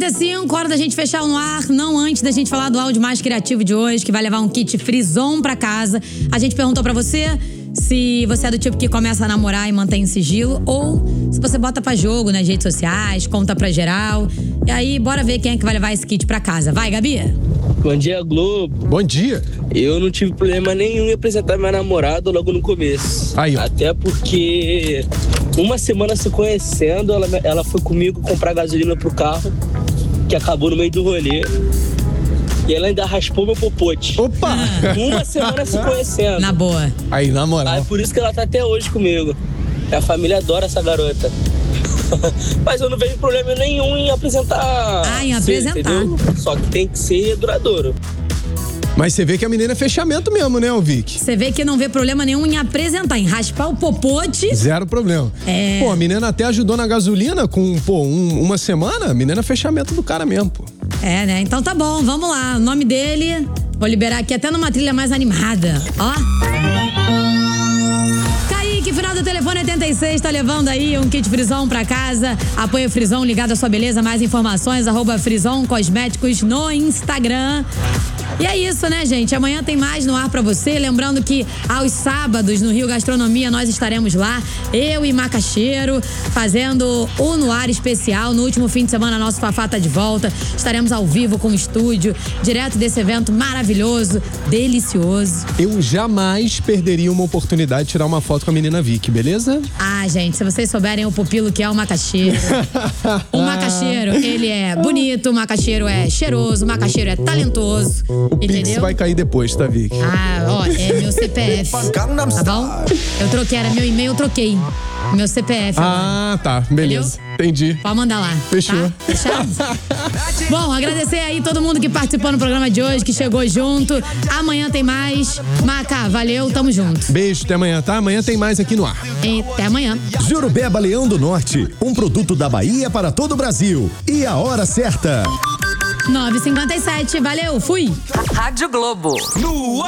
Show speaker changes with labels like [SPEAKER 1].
[SPEAKER 1] 9h55, hora da gente fechar no ar. Não antes da gente falar do áudio mais criativo de hoje, que vai levar um kit Frison pra casa. A gente perguntou pra você se você é do tipo que começa a namorar e mantém em sigilo, ou se você bota pra jogo nas redes sociais, conta pra geral. E aí, bora ver quem é que vai levar esse kit pra casa. Vai, Gabi!
[SPEAKER 2] Bom dia, Globo.
[SPEAKER 3] Bom dia.
[SPEAKER 2] Eu não tive problema nenhum em apresentar minha namorada logo no começo.
[SPEAKER 3] Aí, ó.
[SPEAKER 2] Até porque uma semana se conhecendo, ela foi comigo comprar gasolina pro carro, que acabou no meio do rolê. E ela ainda raspou meu popote.
[SPEAKER 3] Opa!
[SPEAKER 2] Uma semana se conhecendo.
[SPEAKER 1] Na boa.
[SPEAKER 3] Aí, na moral.
[SPEAKER 2] Aí por isso que ela tá até hoje comigo. A família adora essa garota. Mas eu não vejo problema nenhum em apresentar.
[SPEAKER 1] Em apresentar.
[SPEAKER 2] Entendeu? Só que tem que ser duradouro.
[SPEAKER 3] Mas você vê que a menina é fechamento mesmo, né, Vic?
[SPEAKER 1] Você vê que não vê problema nenhum em apresentar, em raspar o popote.
[SPEAKER 3] Zero problema.
[SPEAKER 1] É.
[SPEAKER 3] Pô, a menina até ajudou na gasolina com, uma semana. A menina é fechamento do cara mesmo, pô.
[SPEAKER 1] É, né? Então tá bom, vamos lá. O nome dele, vou liberar aqui até numa trilha mais animada. Ó. Kaique, final do telefone 86, tá levando aí um kit Frison pra casa. Apoio Frison, ligado à sua beleza. Mais informações, @Frison Cosméticos no Instagram. E é isso, né, gente? Amanhã tem mais no ar pra você. Lembrando que aos sábados, no Rio Gastronomia, nós estaremos lá, eu e Macaxeiro, fazendo o No Ar especial. No último fim de semana, nosso Fafá tá de volta. Estaremos ao vivo com o estúdio, direto desse evento maravilhoso, delicioso.
[SPEAKER 3] Eu jamais perderia uma oportunidade de tirar uma foto com a menina Vic, beleza?
[SPEAKER 1] Gente, se vocês souberem o pupilo que é o Macaxeiro. O Macaxeiro, ele é bonito, o Macaxeiro é cheiroso, o Macaxeiro é talentoso.
[SPEAKER 3] O Pix
[SPEAKER 1] Entendeu?
[SPEAKER 3] vai cair depois, tá, Vic?
[SPEAKER 1] É meu CPF. Tá bom? Eu troquei, era meu e-mail, eu troquei. Meu CPF.
[SPEAKER 3] Tá, beleza. Entendi.
[SPEAKER 1] Pode mandar lá.
[SPEAKER 3] Fechou.
[SPEAKER 1] Tá? Fechado? Bom, agradecer aí todo mundo que participou no programa de hoje, que chegou junto. Amanhã tem mais. Maca, valeu, tamo junto.
[SPEAKER 3] Beijo, até amanhã, tá? Amanhã tem mais aqui no ar.
[SPEAKER 1] Até amanhã.
[SPEAKER 4] Jurubeba Leão do Norte, um produto da Bahia para todo o Brasil. E a hora certa.
[SPEAKER 1] 9h57, valeu, fui.
[SPEAKER 5] Rádio Globo.